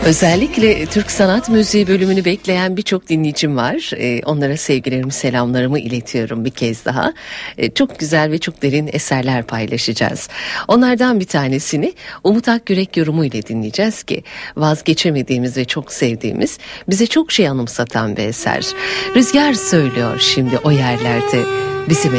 Özellikle Türk Sanat Müziği bölümünü bekleyen birçok dinleyicim var. Onlara sevgilerimi, selamlarımı iletiyorum bir kez daha. Çok güzel ve çok derin eserler paylaşacağız. Onlardan bir tanesini Umut Akgürek yorumu ile dinleyeceğiz ki vazgeçemediğimiz ve çok sevdiğimiz, bize çok şey anımsatan bir eser. Rüzgar söylüyor şimdi o yerlerde bizim